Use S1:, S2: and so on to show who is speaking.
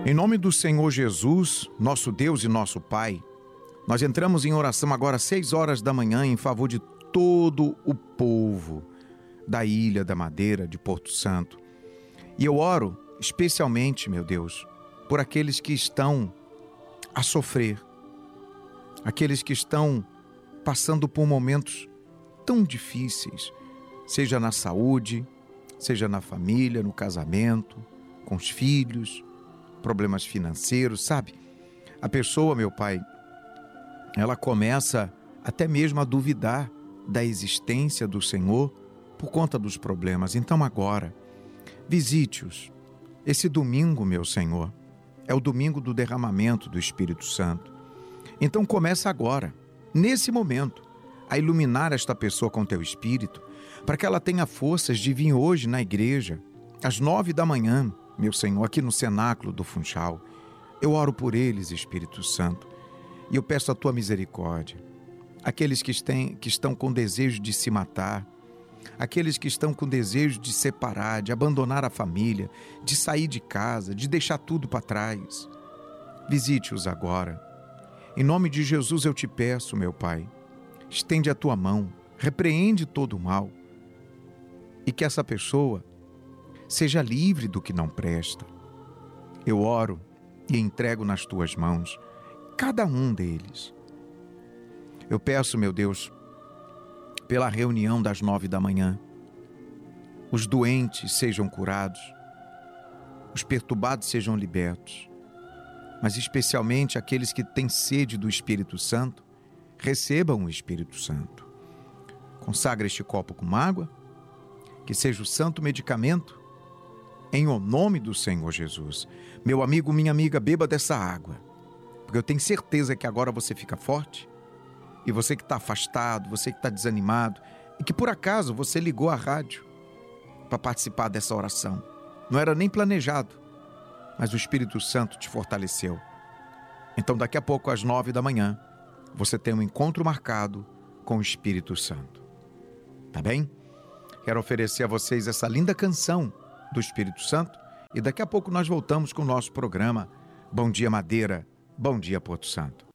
S1: Em nome do Senhor Jesus, nosso Deus e nosso Pai, nós entramos em oração agora às 6 horas da manhã em favor de todo o povo da Ilha da Madeira, de Porto Santo. E eu oro especialmente, meu Deus, por aqueles que estão a sofrer, aqueles que estão passando por momentos tão difíceis, seja na saúde, seja na família, no casamento, com os filhos, problemas financeiros, sabe? A pessoa, meu Pai, ela começa até mesmo a duvidar da existência do Senhor por conta dos problemas. Então agora, visite-os. Esse domingo, meu Senhor, é o domingo do derramamento do Espírito Santo. Então começa agora, nesse momento, a iluminar esta pessoa com teu Espírito, para que ela tenha forças de vir hoje na igreja, às 9 da manhã, meu Senhor, aqui no cenáculo do Funchal. Eu oro por eles, Espírito Santo, e eu peço a tua misericórdia. Aqueles que estão com desejo de se matar, aqueles que estão com desejo de separar, de abandonar a família, de sair de casa, de deixar tudo para trás. Visite-os agora. Em nome de Jesus eu te peço, meu Pai, estende a tua mão, repreende todo o mal e que essa pessoa seja livre do que não presta. Eu oro e entrego nas tuas mãos cada um deles. Eu peço, meu Deus, pela reunião das 9 da manhã, os doentes sejam curados, os perturbados sejam libertos, mas especialmente aqueles que têm sede do Espírito Santo, recebam o Espírito Santo. Consagra este copo com água, que seja o santo medicamento, em o nome do Senhor Jesus. Meu amigo, minha amiga, beba dessa água, porque eu tenho certeza que agora você fica forte. E você que está afastado, você que está desanimado, e que por acaso você ligou a rádio para participar dessa oração. Não era nem planejado, mas o Espírito Santo te fortaleceu. Então daqui a pouco, às 9 da manhã, você tem um encontro marcado com o Espírito Santo. Tá bem? Quero oferecer a vocês essa linda canção do Espírito Santo e daqui a pouco nós voltamos com o nosso programa Bom Dia Madeira, Bom Dia Porto Santo.